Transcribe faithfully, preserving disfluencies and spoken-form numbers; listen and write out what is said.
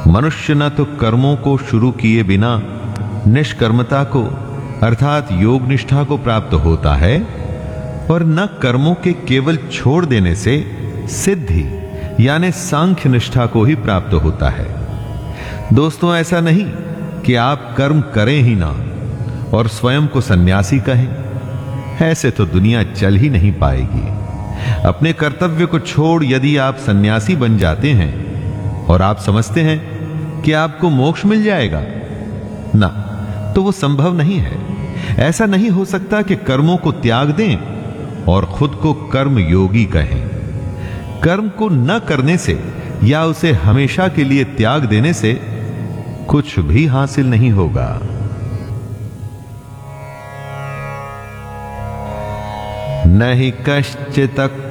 मनुष्य न तो कर्मों को शुरू किए बिना निष्कर्मता को अर्थात योग निष्ठा को प्राप्त होता है और न कर्मों के केवल छोड़ देने से सिद्धि यानी सांख्य निष्ठा को ही प्राप्त होता है। दोस्तों, ऐसा नहीं कि आप कर्म करें ही ना और स्वयं को सन्यासी कहें, ऐसे तो दुनिया चल ही नहीं पाएगी। अपने कर्तव्य को छोड़ यदि आप सन्यासी बन जाते हैं और आप समझते हैं कि आपको मोक्ष मिल जाएगा, ना, तो वो संभव नहीं है। ऐसा नहीं हो सकता कि कर्मों को त्याग दें और खुद को कर्म योगी कहें। कर्म को न करने से या उसे हमेशा के लिए त्याग देने से कुछ भी हासिल नहीं होगा। नहीं कश्चित्